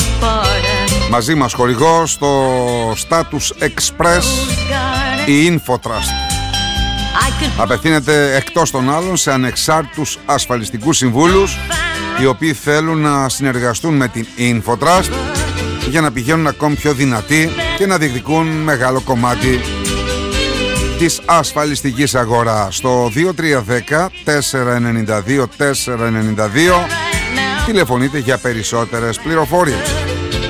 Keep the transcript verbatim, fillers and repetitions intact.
Μαζί μας χορηγό στο Status Express η Infotrust. Απευθύνεται εκτός των άλλων σε ανεξάρτητους ασφαλιστικούς συμβούλους οι οποίοι θέλουν να συνεργαστούν με την Infotrust για να πηγαίνουν ακόμη πιο δυνατοί και να διεκδικούν μεγάλο κομμάτι της ασφαλιστικής αγοράς. Στο δύο τρία ένα μηδέν τέσσερα εννιά δύο τέσσερα εννιά δύο τηλεφωνείτε για περισσότερες πληροφορίες.